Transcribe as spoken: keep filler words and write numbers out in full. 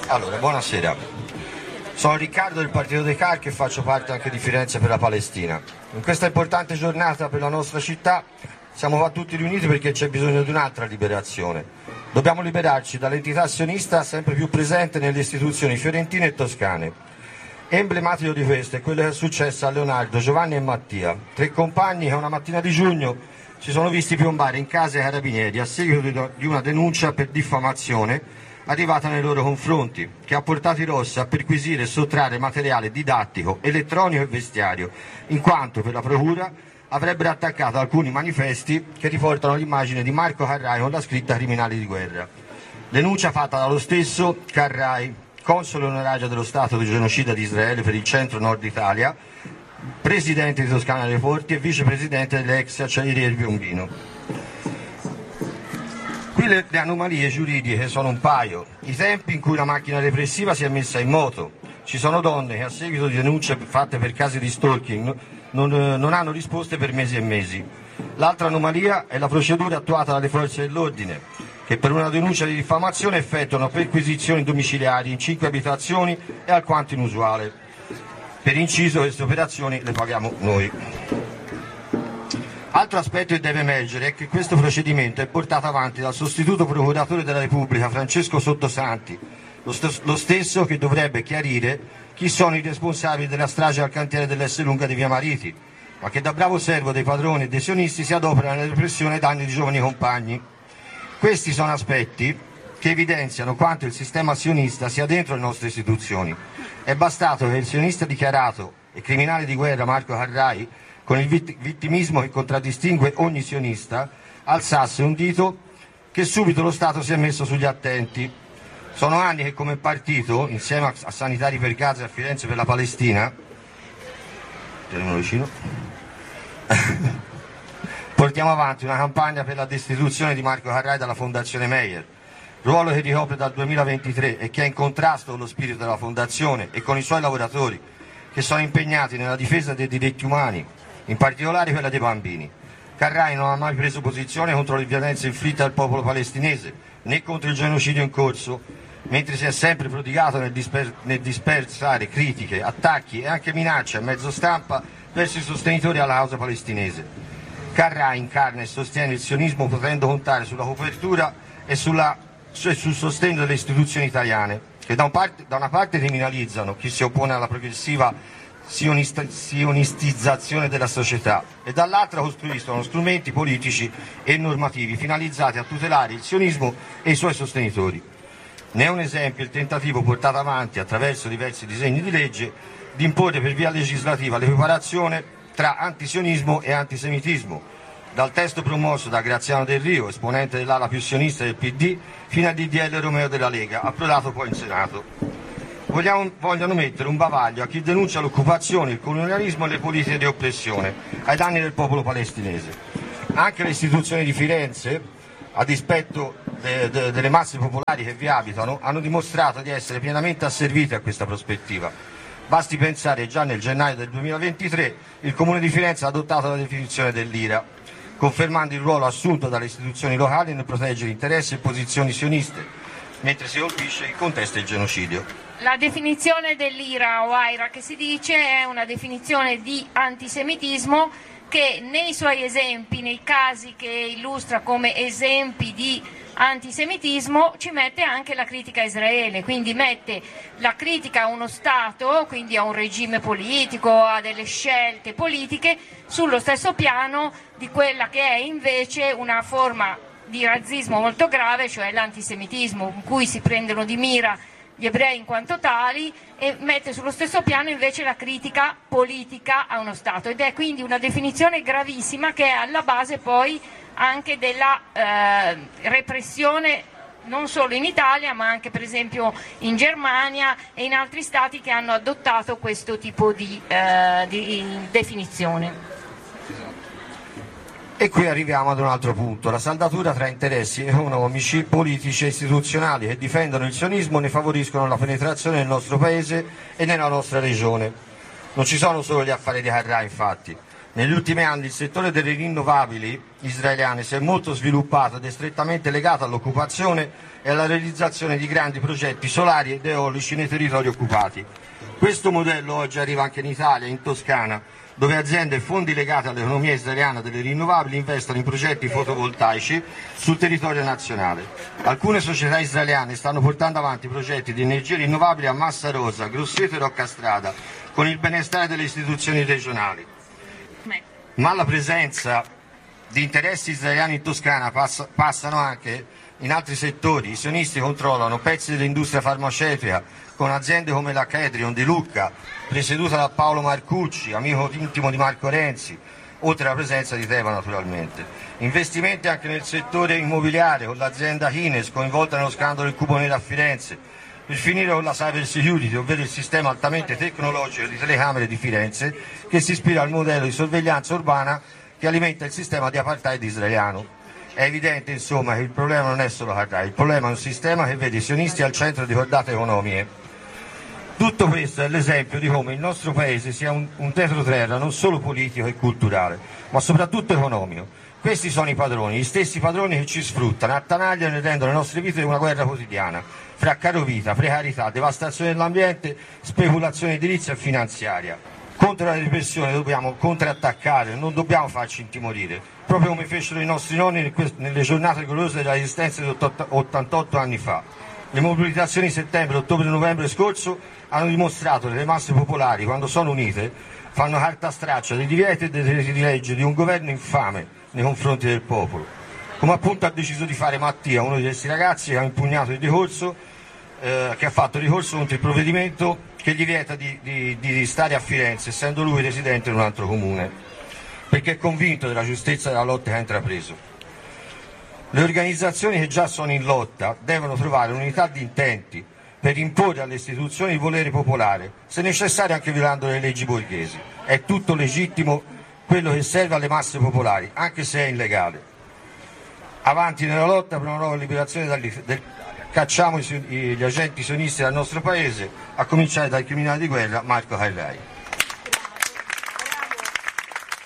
Allora, buonasera. Sono Riccardo del Partito dei Carchi e faccio parte anche di Firenze per la Palestina. In questa importante giornata per la nostra città siamo qua tutti riuniti perché c'è bisogno di un'altra liberazione. Dobbiamo liberarci dall'entità sionista sempre più presente nelle istituzioni fiorentine e toscane. Emblematico di questo è quello che è successo a Leonardo, Giovanni e Mattia, tre compagni che una mattina di giugno si sono visti piombare in casa ai carabinieri a seguito di una denuncia per diffamazione arrivata nei loro confronti, che ha portato i Rossi a perquisire e sottrarre materiale didattico, elettronico e vestiario, in quanto per la procura avrebbero attaccato alcuni manifesti che riportano l'immagine di Marco Carrai con la scritta criminali di guerra. Denuncia fatta dallo stesso Carrai, console onorario dello Stato di genocida di Israele per il centro-nord Italia, presidente di Toscana dei Porti e vicepresidente delle ex acciaierie di Piombino. Qui le, le anomalie giuridiche sono un paio: i tempi in cui la macchina repressiva si è messa in moto, ci sono donne che a seguito di denunce fatte per casi di stalking non, non hanno risposte per mesi e mesi. L'altra anomalia è la procedura attuata dalle forze dell'ordine, che per una denuncia di diffamazione effettuano perquisizioni domiciliari in cinque abitazioni e alquanto inusuale. Per inciso, queste operazioni le paghiamo noi. Altro aspetto che deve emergere è che questo procedimento è portato avanti dal sostituto procuratore della Repubblica Francesco Sottosanti, lo, st- lo stesso che dovrebbe chiarire chi sono i responsabili della strage al cantiere dell'Esselunga di Via Mariti, ma che da bravo servo dei padroni e dei sionisti si adopera nella repressione ai danni di giovani compagni. Questi sono aspetti che evidenziano quanto il sistema sionista sia dentro le nostre istituzioni. È bastato che il sionista dichiarato e criminale di guerra Marco Carrai, con il vittimismo che contraddistingue ogni sionista, alzasse un dito che subito lo Stato si è messo sugli attenti. Sono anni che come partito, insieme a Sanitari per Gaza e a Firenze per la Palestina, vicino, portiamo avanti una campagna per la destituzione di Marco Carrai dalla Fondazione Meyer, ruolo che ricopre dal duemilaventitré e che è in contrasto con lo spirito della Fondazione e con i suoi lavoratori, che sono impegnati nella difesa dei diritti umani, in particolare quella dei bambini. Carrai non ha mai preso posizione contro le violenze inflitte al popolo palestinese, né contro il genocidio in corso, mentre si è sempre prodigato nel, disper- nel dispersare critiche, attacchi e anche minacce a mezzo stampa verso i sostenitori alla causa palestinese. Carrai incarna e sostiene il sionismo potendo contare sulla copertura e, sulla, e sul sostegno delle istituzioni italiane, che da, un parte, da una parte criminalizzano chi si oppone alla progressiva sionistizzazione della società e dall'altra costruiscono strumenti politici e normativi finalizzati a tutelare il sionismo e i suoi sostenitori. Ne è un esempio il tentativo portato avanti attraverso diversi disegni di legge di imporre per via legislativa l'equiparazione tra antisionismo e antisemitismo, dal testo promosso da Graziano Del Rio, esponente dell'ala più sionista del P D, fino al D D L Romeo della Lega, approdato poi in Senato. Vogliamo, vogliono mettere un bavaglio a chi denuncia l'occupazione, il colonialismo e le politiche di oppressione ai danni del popolo palestinese. Anche le istituzioni di Firenze, a dispetto de, de, delle masse popolari che vi abitano, hanno dimostrato di essere pienamente asservite a questa prospettiva. Basti pensare già nel gennaio del duemilaventitré il Comune di Firenze ha adottato la definizione dell'I R A, confermando il ruolo assunto dalle istituzioni locali nel proteggere interessi e posizioni sioniste, mentre si colpisce il contesto del genocidio. La definizione dell'I R A o A I R A che si dice è una definizione di antisemitismo che nei suoi esempi, nei casi che illustra come esempi di antisemitismo, ci mette anche la critica a Israele, quindi mette la critica a uno Stato, quindi a un regime politico, a delle scelte politiche, sullo stesso piano di quella che è invece una forma di razzismo molto grave, cioè l'antisemitismo, in cui si prendono di mira gli ebrei in quanto tali, e mette sullo stesso piano invece la critica politica a uno Stato, ed è quindi una definizione gravissima che è alla base poi anche della eh, repressione non solo in Italia ma anche per esempio in Germania e in altri stati che hanno adottato questo tipo di, eh, di definizione. E qui arriviamo ad un altro punto: la saldatura tra interessi economici, politici e istituzionali che difendono il sionismo ne favoriscono la penetrazione nel nostro paese e nella nostra regione. Non ci sono solo gli affari di Carrai, infatti. Negli ultimi anni il settore delle rinnovabili israeliane si è molto sviluppato ed è strettamente legato all'occupazione e alla realizzazione di grandi progetti solari ed eolici nei territori occupati. Questo modello oggi arriva anche in Italia, in Toscana, dove aziende e fondi legati all'economia israeliana delle rinnovabili investono in progetti fotovoltaici sul territorio nazionale. Alcune società israeliane stanno portando avanti progetti di energie rinnovabili a Massa Rosa, Grosseto e Roccastrada, con il benestare delle istituzioni regionali. Ma la presenza di interessi israeliani in Toscana passa, passano anche in altri settori. I sionisti controllano pezzi dell'industria farmaceutica con aziende come la Kedrion di Lucca, presieduta da Paolo Marcucci, amico intimo di Marco Renzi, oltre alla presenza di Teva naturalmente. Investimenti anche nel settore immobiliare con l'azienda Hines coinvolta nello scandalo del Cubo Nero a Firenze, per finire con la cyber security, ovvero il sistema altamente tecnologico di telecamere di Firenze che si ispira al modello di sorveglianza urbana che alimenta il sistema di apartheid israeliano. È evidente insomma che il problema non è solo Carrà, il problema è un sistema che vede i sionisti al centro di cordate economie. Tutto questo è l'esempio di come il nostro paese sia un, un tetroterra non solo politico e culturale, ma soprattutto economico. Questi sono i padroni, gli stessi padroni che ci sfruttano, attanagliano e rendono le nostre vite una guerra quotidiana, fra carovita, precarietà, devastazione dell'ambiente, speculazione edilizia e finanziaria. Contro la repressione dobbiamo contrattaccare, non dobbiamo farci intimorire, proprio come fecero i nostri nonni nelle giornate gloriose della resistenza di ottantotto anni fa. Le mobilitazioni di settembre, ottobre e novembre scorso hanno dimostrato che le masse popolari, quando sono unite, fanno carta straccia dei divieti e dei decreti di legge di un governo infame nei confronti del popolo, come appunto ha deciso di fare Mattia, uno di questi ragazzi che ha impugnato il ricorso, eh, che ha fatto ricorso contro il provvedimento che gli vieta di, di, di stare a Firenze, essendo lui residente in un altro comune, perché è convinto della giustezza della lotta che ha intrapreso. Le organizzazioni che già sono in lotta devono trovare un'unità di intenti per imporre alle istituzioni il volere popolare, se necessario anche violando le leggi borghesi. È tutto legittimo quello che serve alle masse popolari, anche se è illegale. Avanti nella lotta per una nuova liberazione dall'Italia. Cacciamo gli agenti sionisti dal nostro paese, a cominciare dal criminale di guerra Marco Carrai.